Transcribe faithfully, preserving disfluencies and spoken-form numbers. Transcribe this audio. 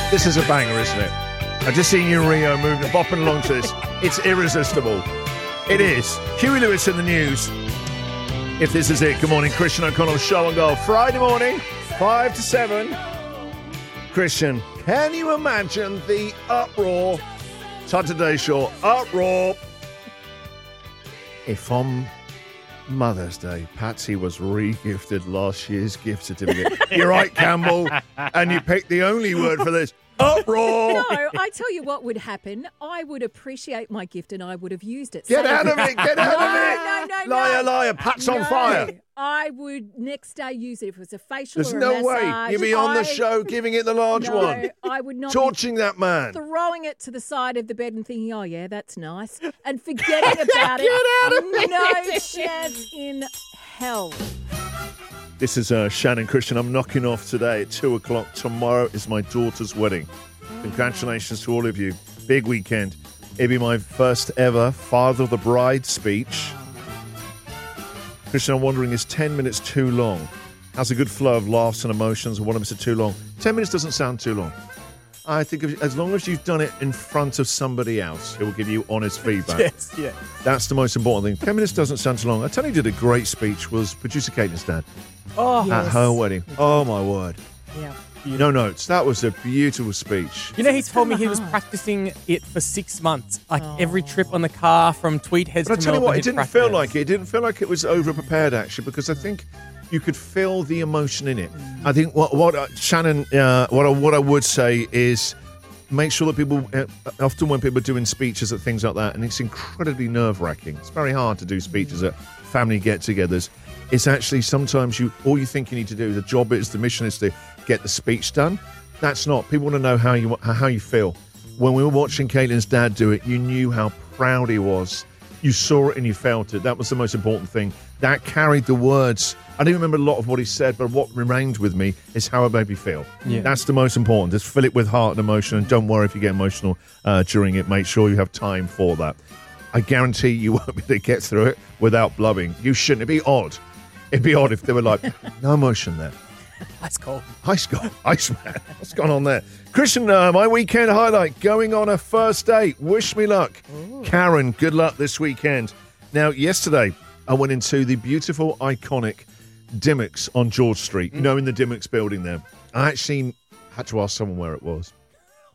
This is a banger, isn't it? I just seen you and Rio moving, bopping along to this. It's irresistible. It is. Huey Lewis in the news. If this is it, good morning, Christian O'Connell, Show and Go. Friday morning, five to seven. Christian, can you imagine the uproar? Todd Today Show, uproar. If on Mother's Day, Patsy was re-gifted last year's gift certificate. You're right, Campbell. And you picked the only word for this. Uproar! No, I tell you what would happen. I would appreciate my gift and I would have used it. Get Same out of it! Get out no, of it! No, no, Liar, no. liar, Pat's no, on fire. I would next day use it if it was a facial There's or a no massage. way. You'd be on I, the show giving it the large no, one. I would not Torching that man. throwing it to the side of the bed and thinking, oh, yeah, that's nice, and forgetting about it. Get out of No chance in hell. This is uh, Shannon Christian. I'm knocking off today at two o'clock. Tomorrow is my daughter's wedding. Congratulations to all of you. Big weekend. It'll be my first ever Father of the Bride speech. Christian, I'm wondering, is ten minutes too long? Has a good flow of laughs and emotions, or one of us are too long? ten minutes doesn't sound too long. I think if, as long as you've done it in front of somebody else, it will give you honest feedback. Yes, yeah. That's the most important thing. ten minutes doesn't sound too long. I tell you, did a great speech was producer Caitlin's dad Oh, at her wedding. Oh, my word. Yeah. No notes. That was a beautiful speech. You know, he told me from he the was heart. practicing it for six months. Like every trip on the car from Tweed Heads But I to tell you Melbourne. what, it he'd didn't practice. feel like it. It didn't feel like it was over prepared, actually, because I think you could feel the emotion in it. I think what what uh, Shannon, uh, what I, what I would say is make sure that people. Uh, often when people are doing speeches at things like that, and it's incredibly nerve wracking. It's very hard to do speeches at family get-togethers. It's actually sometimes you all you think you need to do. The job is the mission is to get the speech done. That's not. People want to know how you how you feel. When we were watching Caitlin's dad do it, you knew how proud he was. You saw it and you felt it. That was the most important thing. That carried the words. I didn't remember a lot of what he said, but what remained with me is how it made me feel. Yeah. That's the most important. Just fill it with heart and emotion, and don't worry if you get emotional uh, during it. Make sure you have time for that. I guarantee you won't be able to get through it without blubbing. You shouldn't. It'd be odd. It'd be odd if they were like, no emotion there. That's cool. Ice God, Iceman. What's going on there? Christian, uh, my weekend highlight, going on a first date. Wish me luck. Ooh. Karen, good luck this weekend. Now, yesterday, I went into the beautiful, iconic Dimmicks on George Street. Mm. You know, in the Dimmicks building there. I actually had to ask someone where it was.